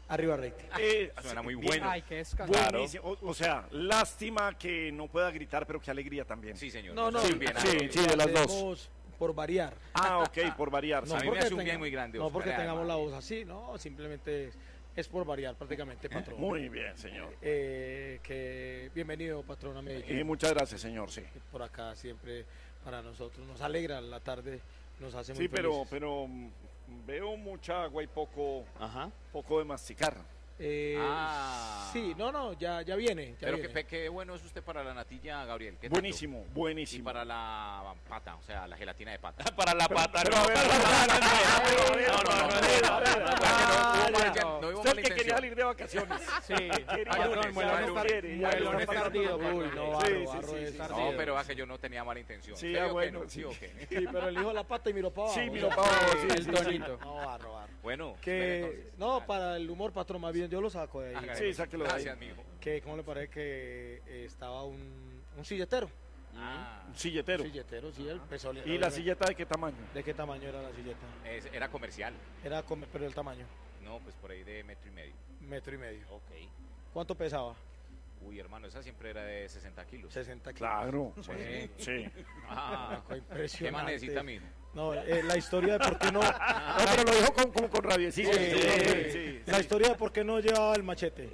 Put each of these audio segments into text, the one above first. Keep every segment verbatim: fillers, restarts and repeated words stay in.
Arriba rating. Eh, Suena muy bien. bueno. Ay, qué escándalo. Claro. Buenísimo. O, o sea, lástima que no pueda gritar, pero qué alegría también. Sí, señor. No, no, Sí, bien, sí. ahí. Sí, de las dos. Hacemos por variar. Ah, ok, por variar. No a mí porque me hace un tenga- bien muy grande, No Oscar, porque tengamos además. la voz así, no, simplemente es, es por variar prácticamente, patrón. Muy bien, señor. Eh, que bienvenido, patrón, a Medellín. Y muchas gracias, señor, sí. Por acá siempre para nosotros nos alegra la tarde, nos hace muy Sí, pero, felices. pero mm, veo mucha agua y poco, Ajá. poco de masticar. Eh, Ah. Sí, no, no, ya, ya viene. Ya Pero viene. qué, qué bueno es usted para la natilla, Gabriel. ¿Qué tanto? Buenísimo, Y buenísimo. para la pata, o sea, la gelatina de pata. Para la pata, Pero no. a ver, a ver, a ver, a ver, a ver, No, no, a no, ver, no, a ver, a ver. Ah, Ah, ya. ya. No hubo Usted mala que quería intención. salir de vacaciones. Sí. Quería Patrón, lunes, muelón ya es no tar- quiere, ya muelón no es está tardido, pasando. Uy, no, Sí, barro, sí, barro sí, es sí, tardido. No, sí. pero va que yo no tenía mala intención. Sí, ¿Usted ah, vio que bueno, no? sí. o qué? Sí, pero el hijo de la pata y miró para abajo. Sí, o miró sea, para abajo, que- sí, el sí, tonito. No, barro, barro. Bueno, espere, Que, entonces. no, Dale. para el humor, patrón, más bien yo lo saco de ahí. Hágale. Sí, sáquelo de ahí. Gracias, mijo. Que, ¿cómo le parece que eh, estaba un, un silletero? Ah, Un silletero. Un silletero, sí, él empezó. ¿Y la silleta de qué tamaño? ¿De qué tamaño era la silleta? es- era comercial. Era, com- pero el tamaño, No, pues por ahí de metro y medio. metro y medio. Ok. ¿Cuánto pesaba? Uy, hermano, esa siempre era de sesenta kilos. sesenta kilos. Claro. Sí. Sí. Ah, Fue ¿qué impresionante. más necesita, mijo? No, eh, la historia de por qué no... No, pero lo dijo como, como con rabiecito. Sí, Sí, sí, sí, La historia de por qué no llevaba el machete.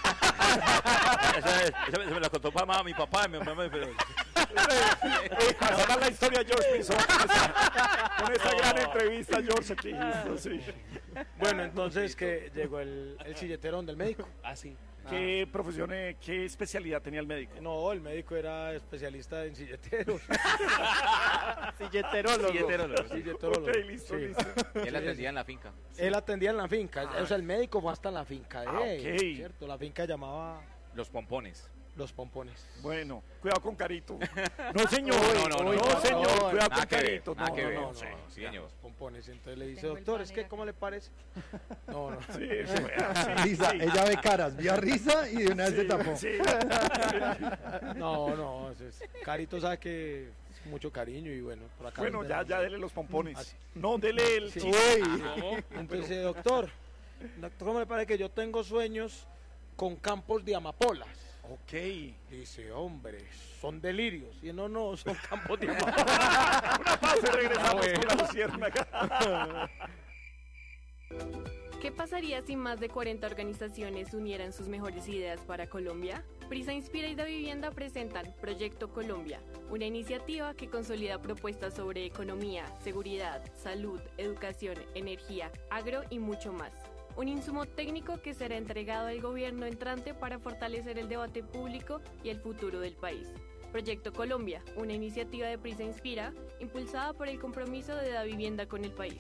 Esa, esa me- esa me la contó mamá, mi papá, mi mamá. Pero... Esa es la historia George Pinzón con esa, con esa gran entrevista, George, que hizo, sí. Bueno, entonces que llegó el, el silleterón del médico. Ah, sí. ¿Qué profesión, eh, qué especialidad tenía el médico? No, el médico era especialista en silleteros. Silleterólogo. Silleterólogo. Silleterólogo. Ok, listo, Sí. listo. Y él atendía en la finca. Él atendía en la finca, o sea, el médico fue hasta la finca de Ah, él, ok. ¿cierto? La finca llamaba Los pompones. Los Pompones. Bueno, cuidado con Carito. No, señor. No, no, no, no, no, señor. no, cuidado nada con que ver, Carito. nada No, que no, ver. no, Sí, sí. sí, señor. Pompones. Entonces le dice, Tengo el doctor, es que panel ¿cómo le parece? No, no. Sí, fue así, Risa, sí. ella ve caras, vio risa y de una vez se tapó. Sí. No, no. eso es- Carito sabe que es mucho cariño y bueno, por acá. Bueno, nos ya, ven. ya dele los pompones. Así. No, dele el Sí. chiste. Uy. Entonces dice, doctor, doctor, ¿cómo le parece que yo tengo sueños con campos de amapolas? Ok. Dice, hombre, son delirios. Y no, no, son campos de amapolas. Una pausa y regresamos con la luciérnaga. ¿Qué pasaría si más de cuarenta organizaciones unieran sus mejores ideas para Colombia? Prisa Inspira y Da Vivienda presentan Proyecto Colombia, una iniciativa que consolida propuestas sobre economía, seguridad, salud, educación, energía, agro y mucho más. Un insumo técnico que será entregado al gobierno entrante para fortalecer el debate público y el futuro del país. Proyecto Colombia, una iniciativa de Prisa Inspira, impulsada por el compromiso de Da Vivienda con el país.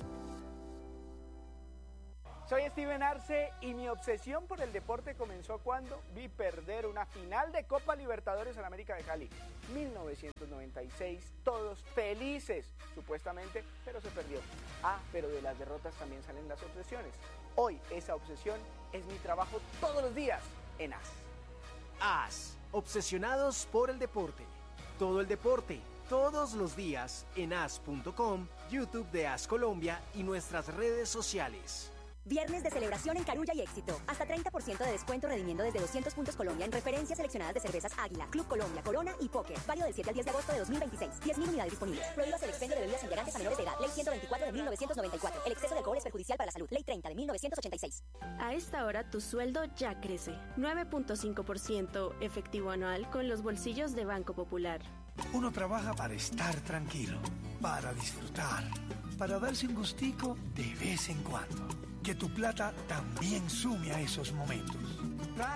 Soy Steven Arce y mi obsesión por el deporte comenzó cuando vi perder una final de Copa Libertadores en América de Cali. mil novecientos noventa y seis, todos felices, supuestamente, pero se perdió. Ah, pero de las derrotas también salen las obsesiones. Hoy esa obsesión es mi trabajo todos los días en A S. A S, obsesionados por el deporte. Todo el deporte, todos los días en A S punto com, YouTube de A S Colombia y nuestras redes sociales. Viernes de celebración en Carulla y Éxito. Hasta treinta por ciento de descuento redimiendo desde doscientos puntos Colombia en referencias seleccionadas de cervezas Águila, Club Colombia, Corona y Póker. Válido del siete al diez de agosto de dos mil veintiséis. diez mil unidades disponibles. Prohíbas el expendio de bebidas embriagantes a menores de edad. Ley ciento veinticuatro de mil novecientos noventa y cuatro. El exceso de alcohol es perjudicial para la salud. Ley treinta de mil novecientos ochenta y seis. A esta hora tu sueldo ya crece. nueve punto cinco por ciento efectivo anual con los bolsillos de Banco Popular. Uno trabaja para estar tranquilo, para disfrutar, para darse un gustico de vez en cuando. Que tu plata también sume a esos momentos.